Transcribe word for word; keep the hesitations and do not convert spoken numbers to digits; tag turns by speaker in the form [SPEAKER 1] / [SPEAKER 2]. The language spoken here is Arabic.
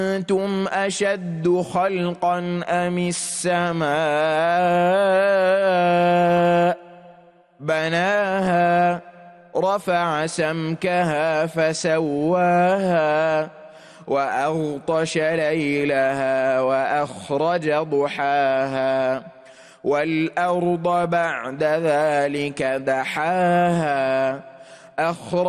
[SPEAKER 1] أأنتم أشد خلقا أم السماء بناها رفع سمكها فسواها وأغطش ليلها وأخرج ضحاها والأرض بعد ذلك دحاها أخرج